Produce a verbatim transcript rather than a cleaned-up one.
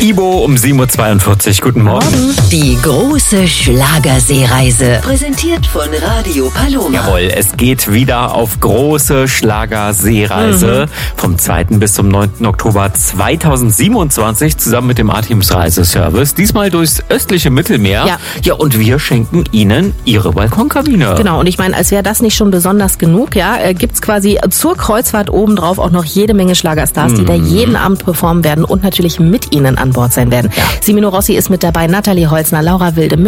Ibo um sieben Uhr zweiundvierzig. Guten Morgen. Die große Schlagerseereise. Präsentiert von Radio Paloma. Jawohl, es geht wieder auf große Schlagerseereise mhm. vom zweiten bis zum neunten Oktober zweitausendsiebenundzwanzig zusammen mit dem A-Teams Reiseservice. Diesmal durchs östliche Mittelmeer. Ja. ja, und wir schenken Ihnen Ihre Balkonkabine. Genau, und ich meine, als wäre das nicht schon besonders genug, ja, äh, gibt's quasi zur Kreuzfahrt obendrauf auch noch jede Menge Schlagerstars, die Mhm. da jeden Abend performen werden und natürlich mit Ihnen an Bord sein werden. Ja. Simino Rossi ist mit dabei, Nathalie Holzner, Laura Wilde,